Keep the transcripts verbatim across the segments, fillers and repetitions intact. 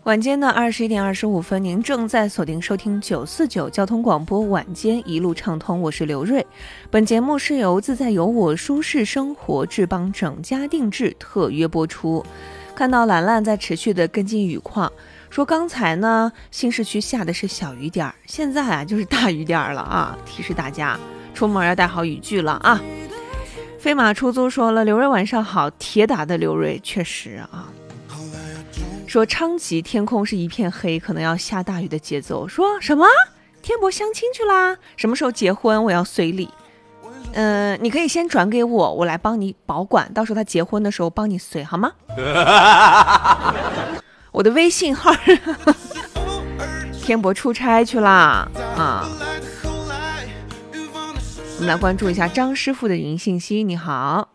晚间的二十一点二十五分，您正在锁定收听九四九交通广播晚间一路畅通，我是刘瑞。本节目是由自在有我舒适生活智邦整家定制特约播出。看到兰兰在持续的跟进雨况，说刚才呢新市区下的是小雨点儿，现在啊就是大雨点儿了啊，提示大家出门要带好雨具了啊。飞马出租说了，刘瑞晚上好，铁打的刘瑞，确实啊。说昌吉天空是一片黑，可能要下大雨的节奏。说什么天博相亲去啦？什么时候结婚？我要随礼。嗯、呃，你可以先转给我，我来帮你保管，到时候他结婚的时候帮你随好吗？我的微信号天博出差去啦啊！我们来关注一下张师傅的语音信息。你好，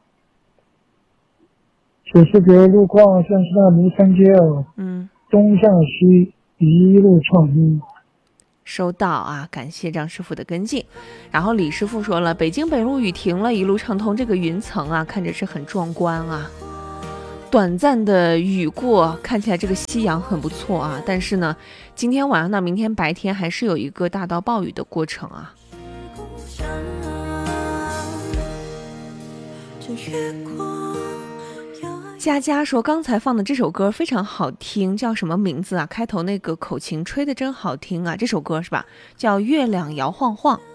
九十九路况像是那庐山街哦， 嗯， 东向西一路畅通。 收到啊，感谢张师傅的跟进。然后李师傅说了，北京北路雨停了，一路畅通，这个云层啊看着是很壮观啊。短暂的雨过，看起来这个夕阳很不错啊，但是呢今天晚上到明天白天还是有一个大到暴雨的过程啊。佳佳说刚才放的这首歌非常好听，叫什么名字啊？开头那个口琴吹的真好听啊，这首歌是吧？叫月亮摇晃晃。